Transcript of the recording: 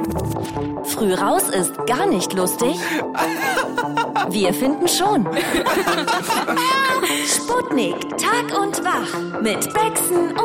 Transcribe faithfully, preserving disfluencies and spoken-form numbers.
Früh raus ist gar nicht lustig? Wir finden schon. Sputnik, Tag und Wach mit Bexen